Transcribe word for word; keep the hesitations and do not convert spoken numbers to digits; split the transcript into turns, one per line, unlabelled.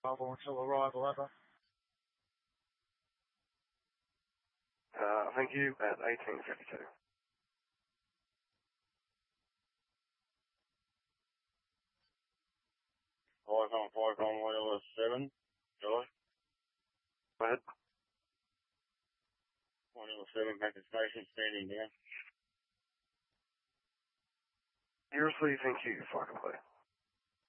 Travel until arrival ever.
Uh, thank you at eighteen fifty-two.
Five on five on wheel seven, July.
Go ahead.
One L seven back to station, standing down.
You received, thank you, flight complete.